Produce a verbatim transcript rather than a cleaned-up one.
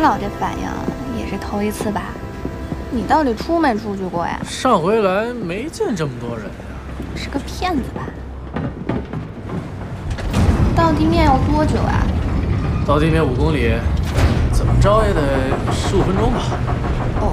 老这反应也是头一次吧？你到底出没出去过呀？ 上回来没见这么多人呀。 是个骗子吧？到地面要多久啊？ 到地面五公里，怎么着也得十五分钟吧。 哦，